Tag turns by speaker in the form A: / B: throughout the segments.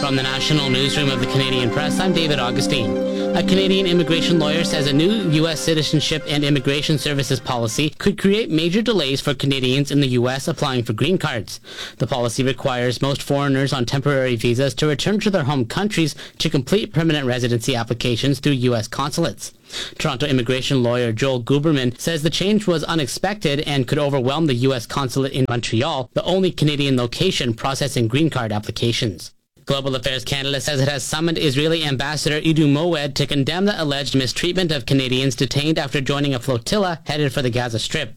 A: From the National Newsroom of the Canadian Press, I'm David Augustine. A Canadian immigration lawyer says a new U.S. Citizenship and Immigration Services policy could create major delays for Canadians in the U.S. applying for green cards. The policy requires most foreigners on temporary visas to return to their home countries to complete permanent residency applications through U.S. consulates. Toronto immigration lawyer Joel Guberman says the change was unexpected and could overwhelm the U.S. consulate in Montreal, the only Canadian location processing green card applications. Global Affairs Canada says it has summoned Israeli Ambassador Edu Moed to condemn the alleged mistreatment of Canadians detained after joining a flotilla headed for the Gaza Strip.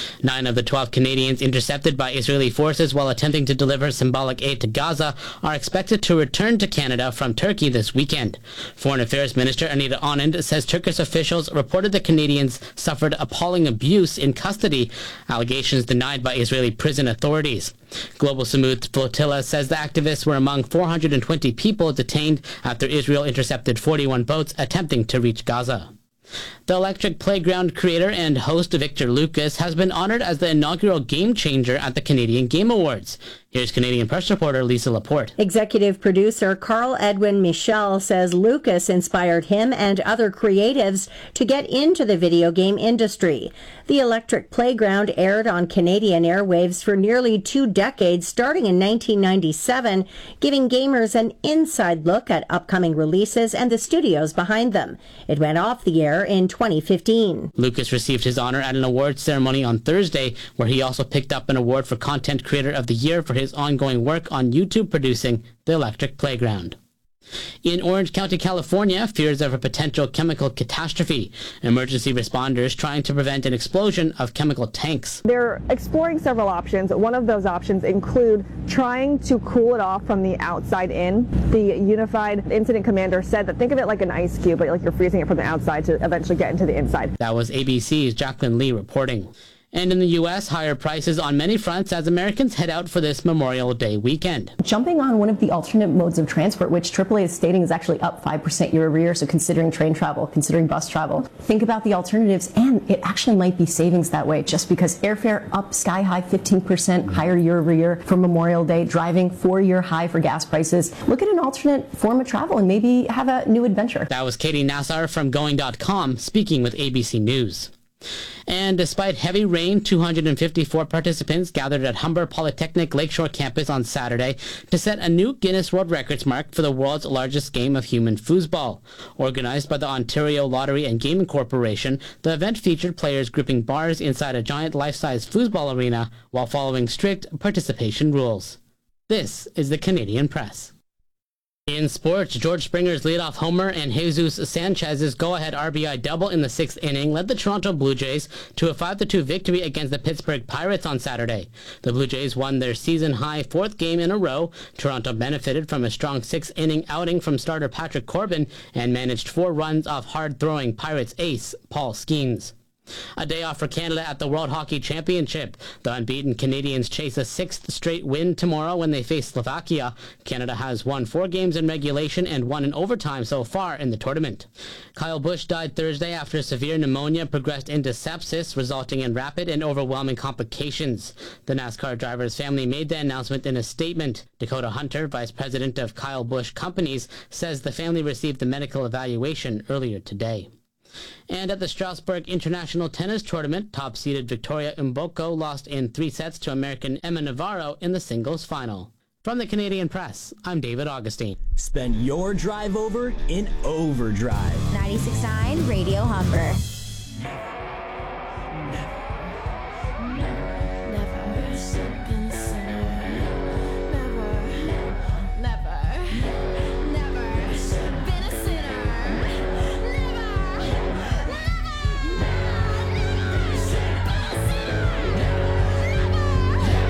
A: 9 of the 12 Canadians intercepted by Israeli forces while attempting to deliver symbolic aid to Gaza are expected to return to Canada from Turkey this weekend. Foreign Affairs Minister Anita Anand says Turkish officials reported the Canadians suffered appalling abuse in custody, allegations denied by Israeli prison authorities. Global Samud Flotilla says the activists were among 420 people detained after Israel intercepted 41 boats attempting to reach Gaza. The Electric Playground creator and host Victor Lucas has been honored as the inaugural Game Changer at the Canadian Game Awards. Here's Canadian Press reporter Lisa Laporte.
B: Executive producer Carl Edwin Michel says Lucas inspired him and other creatives to get into the video game industry. The Electric Playground aired on Canadian airwaves for nearly 2 decades, starting in 1997, giving gamers an inside look at upcoming releases and the studios behind them. It went off the air in 2015.
A: Lucas received his honor at an awards ceremony on Thursday, where he also picked up an award for Content Creator of the Year for his ongoing work on YouTube producing The Electric Playground. In Orange County, California, fears of a potential chemical catastrophe. Emergency responders trying to prevent an explosion of chemical tanks.
C: They're exploring several options. One of those options include trying to cool it off from the outside in. The Unified Incident Commander said that think of it like an ice cube, but like you're freezing it from the outside to eventually get into the inside.
A: That was ABC's Jacqueline Lee reporting. And in the U.S., higher prices on many fronts as Americans head out for this Memorial Day weekend.
D: Jumping on one of the alternate modes of transport, which AAA is stating is actually up 5% year over year, so considering train travel, considering bus travel, think about the alternatives, and it actually might be savings that way, just because airfare up sky high 15% higher year over year for Memorial Day, driving 4-year high for gas prices. Look at an alternate form of travel and maybe have a new adventure.
A: That was Katie Nassar from Going.com speaking with ABC News. And despite heavy rain, 254 participants gathered at Humber Polytechnic Lakeshore campus on Saturday to set a new Guinness World Records mark for the world's largest game of human foosball. Organized by the Ontario Lottery and Gaming Corporation, the event featured players grouping bars inside a giant life-size foosball arena while following strict participation rules. This is the Canadian Press. In sports, George Springer's leadoff homer and Jesus Sanchez's go-ahead RBI double in the 6th inning led the Toronto Blue Jays to a 5-2 victory against the Pittsburgh Pirates on Saturday. The Blue Jays won their season-high 4th game in a row. Toronto benefited from a strong 6th-inning outing from starter Patrick Corbin and managed 4 runs off hard-throwing Pirates ace Paul Skeens. A day off for Canada at the World Hockey Championship. The unbeaten Canadians chase a 6th straight win tomorrow when they face Slovakia. Canada has won 4 games in regulation and 1 in overtime so far in the tournament. Kyle Busch died Thursday after severe pneumonia progressed into sepsis, resulting in rapid and overwhelming complications. The NASCAR driver's family made the announcement in a statement. Dakota Hunter, vice president of Kyle Busch Companies, says the family received the medical evaluation earlier today. And at the Strasbourg International Tennis Tournament, top-seeded Victoria Mboko lost in 3 sets to American Emma Navarro in the singles final. From the Canadian Press, I'm David Augustine.
E: Spend your drive over in overdrive.
F: 96.9 Radio Humber.